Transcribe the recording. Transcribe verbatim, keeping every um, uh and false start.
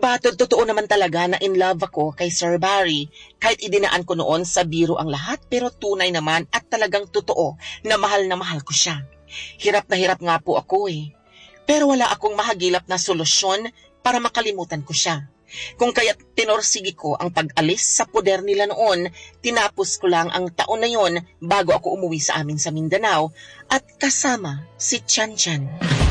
ba, totoo naman talaga na in love ako kay Sir Barry. Kahit idinaan ko noon sa biro ang lahat, pero tunay naman at talagang totoo na mahal na mahal ko siya. Hirap na hirap nga po ako eh. Pero wala akong mahagilap na solusyon para makalimutan ko siya. Kung kaya tinorsigi ko ang pag-alis sa poder nila noon, tinapos ko lang ang taon na yon bago ako umuwi sa amin sa Mindanao at kasama si Chan Chan.